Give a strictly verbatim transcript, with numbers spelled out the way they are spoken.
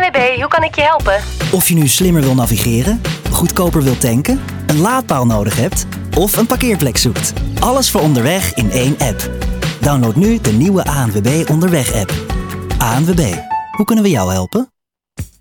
W B, hoe kan ik je helpen? Of je nu slimmer wil navigeren, goedkoper wilt tanken, een laadpaal nodig hebt of een parkeerplek zoekt. Alles voor onderweg in één app. Download nu de nieuwe A N W B Onderweg app. A N W B, hoe kunnen we jou helpen?